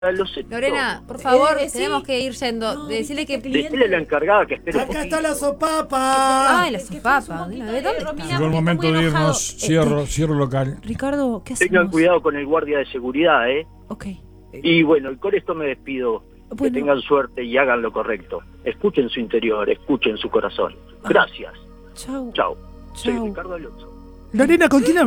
Lorena, por favor, Sí. tenemos que ir yendo. No, Decirle que... Decirle a la encargada que espere un Acá poquito. está la sopapa. Ay, la sopapa. ¿De dónde está? Llegó el momento de irnos. Cierro local. Ricardo, ¿qué hacemos? Tengan cuidado con el guardia de seguridad, ¿eh? Ok. Y bueno, y con esto me despido. Bueno. Que tengan suerte y hagan lo correcto. Escuchen su interior, escuchen su corazón. Gracias. Chau. Chao. Soy Chau. Ricardo Alonso. Lorena, ¿con quién hablas?